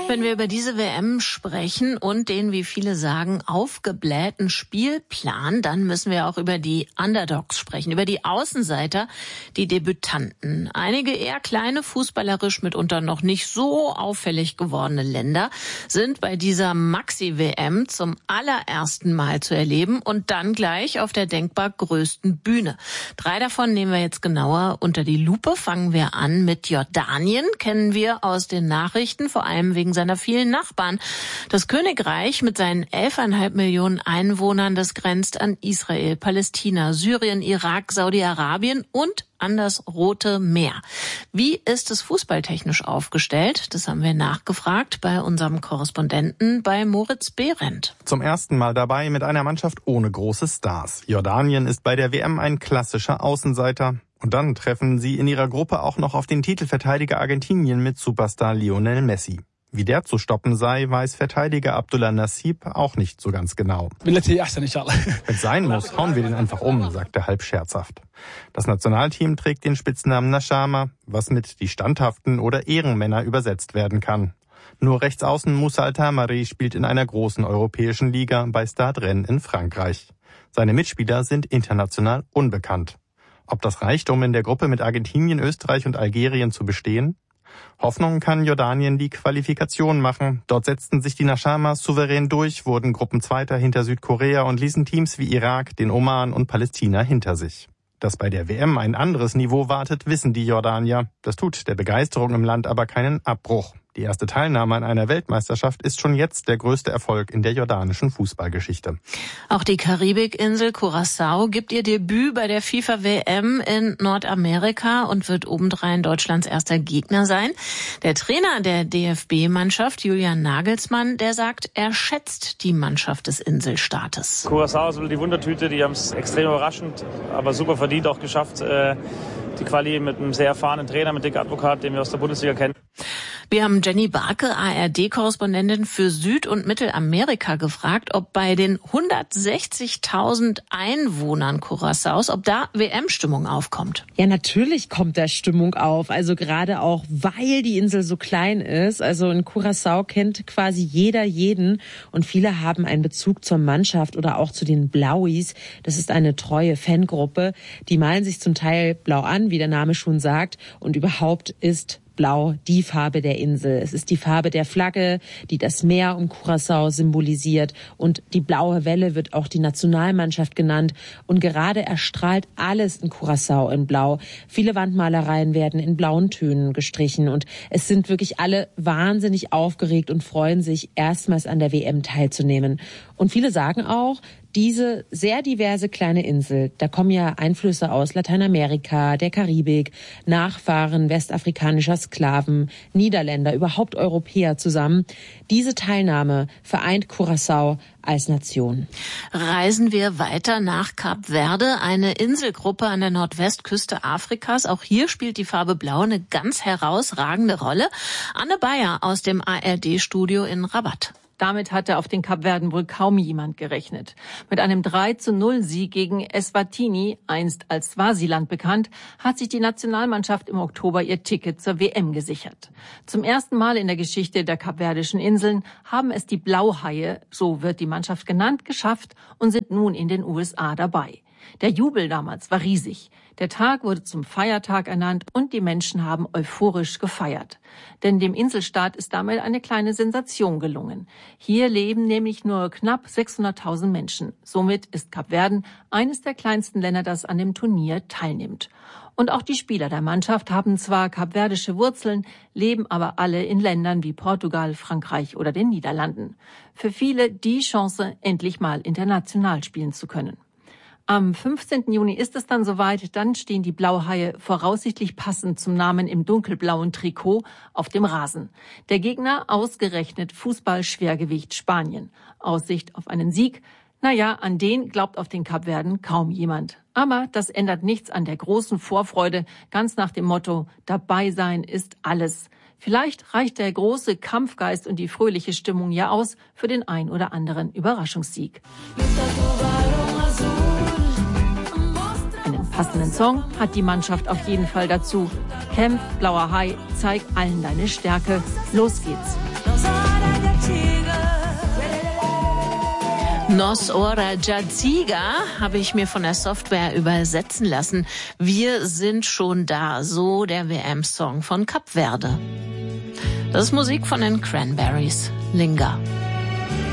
Wenn wir über diese WM sprechen und den, wie viele sagen, aufgeblähten Spielplan, dann müssen wir auch über die Underdogs sprechen, über die Außenseiter, die Debütanten. Einige eher kleine, fußballerisch mitunter noch nicht so auffällig gewordene Länder sind bei dieser Maxi-WM zum allerersten Mal zu erleben und dann gleich auf der denkbar größten Bühne. 3 davon nehmen wir jetzt genauer unter die Lupe. Fangen wir an mit Jordanien, kennen wir aus den Nachrichten, vor allem wegen seiner vielen Nachbarn. Das Königreich mit seinen 11,5 Millionen Einwohnern, das grenzt an Israel, Palästina, Syrien, Irak, Saudi-Arabien und an das Rote Meer. Wie ist es fußballtechnisch aufgestellt? Das haben wir nachgefragt bei unserem Korrespondenten, bei Moritz Behrendt. Zum ersten Mal dabei mit einer Mannschaft ohne große Stars. Jordanien ist bei der WM ein klassischer Außenseiter. Und dann treffen sie in ihrer Gruppe auch noch auf den Titelverteidiger Argentinien mit Superstar Lionel Messi. Wie der zu stoppen sei, weiß Verteidiger Abdullah Nassib auch nicht so ganz genau. Wenn es sein muss, hauen wir den einfach um, sagt er halb scherzhaft. Das Nationalteam trägt den Spitznamen Nashama, was mit die Standhaften oder Ehrenmänner übersetzt werden kann. Nur Rechtsaußen Moussa Al-Tamari spielt in einer großen europäischen Liga bei Stade Rennes in Frankreich. Seine Mitspieler sind international unbekannt. Ob das reicht, um in der Gruppe mit Argentinien, Österreich und Algerien zu bestehen? Hoffnung kann Jordanien die Qualifikation machen. Dort setzten sich die Nashamas souverän durch, wurden Gruppenzweiter hinter Südkorea und ließen Teams wie Irak, den Oman und Palästina hinter sich. Dass bei der WM ein anderes Niveau wartet, wissen die Jordanier. Das tut der Begeisterung im Land aber keinen Abbruch. Die erste Teilnahme an einer Weltmeisterschaft ist schon jetzt der größte Erfolg in der jordanischen Fußballgeschichte. Auch die Karibikinsel Curaçao gibt ihr Debüt bei der FIFA-WM in Nordamerika und wird obendrein Deutschlands erster Gegner sein. Der Trainer der DFB-Mannschaft, Julian Nagelsmann, der sagt, er schätzt die Mannschaft des Inselstaates. Curaçao ist die Wundertüte, die haben es extrem überraschend, aber super verdient auch geschafft. Die Quali mit einem sehr erfahrenen Trainer, mit Dick Advokat, den wir aus der Bundesliga kennen. Wir haben Jenny Barke, ARD-Korrespondentin für Süd- und Mittelamerika, gefragt, ob bei den 160.000 Einwohnern Curaçaos, ob da WM-Stimmung aufkommt. Ja, natürlich kommt da Stimmung auf. Also gerade auch, weil die Insel so klein ist. Also in Curaçao kennt quasi jeder jeden. Und viele haben einen Bezug zur Mannschaft oder auch zu den Blauis. Das ist eine treue Fangruppe. Die malen sich zum Teil blau an, wie der Name schon sagt. Und überhaupt ist Blau die Farbe der Insel. Es ist die Farbe der Flagge, die das Meer um Curaçao symbolisiert. Und die blaue Welle wird auch die Nationalmannschaft genannt. Und gerade erstrahlt alles in Curaçao in Blau. Viele Wandmalereien werden in blauen Tönen gestrichen. Und es sind wirklich alle wahnsinnig aufgeregt und freuen sich, erstmals an der WM teilzunehmen. Und viele sagen auch, diese sehr diverse kleine Insel, da kommen ja Einflüsse aus Lateinamerika, der Karibik, Nachfahren westafrikanischer Sklaven, Niederländer, überhaupt Europäer zusammen. Diese Teilnahme vereint Curaçao als Nation. Reisen wir weiter nach Kap Verde, eine Inselgruppe an der Nordwestküste Afrikas. Auch hier spielt die Farbe Blau eine ganz herausragende Rolle. Anne Bayer aus dem ARD-Studio in Rabat. Damit hatte auf den Kapverden wohl kaum jemand gerechnet. Mit einem 3:0-Sieg gegen Eswatini, einst als Swasiland bekannt, hat sich die Nationalmannschaft im Oktober ihr Ticket zur WM gesichert. Zum ersten Mal in der Geschichte der kapverdischen Inseln haben es die Blauhaie, so wird die Mannschaft genannt, geschafft und sind nun in den USA dabei. Der Jubel damals war riesig. Der Tag wurde zum Feiertag ernannt und die Menschen haben euphorisch gefeiert. Denn dem Inselstaat ist damit eine kleine Sensation gelungen. Hier leben nämlich nur knapp 600.000 Menschen. Somit ist Kapverden eines der kleinsten Länder, das an dem Turnier teilnimmt. Und auch die Spieler der Mannschaft haben zwar kapverdische Wurzeln, leben aber alle in Ländern wie Portugal, Frankreich oder den Niederlanden. Für viele die Chance, endlich mal international spielen zu können. Am 15. Juni ist es dann soweit, dann stehen die Blauhaie voraussichtlich passend zum Namen im dunkelblauen Trikot auf dem Rasen. Der Gegner ausgerechnet Fußball-Schwergewicht Spanien. Aussicht auf einen Sieg? Naja, an den glaubt auf den Kapverden kaum jemand. Aber das ändert nichts an der großen Vorfreude, ganz nach dem Motto, dabei sein ist alles. Vielleicht reicht der große Kampfgeist und die fröhliche Stimmung ja aus für den ein oder anderen Überraschungssieg. Einen passenden Song hat die Mannschaft auf jeden Fall dazu. Kämpf, blauer Hai, zeig allen deine Stärke. Los geht's. Nos Ora Jaziga habe ich mir von der Software übersetzen lassen. Wir sind schon da, so der WM-Song von Kap Verde. Das ist Musik von den Cranberries. Linga.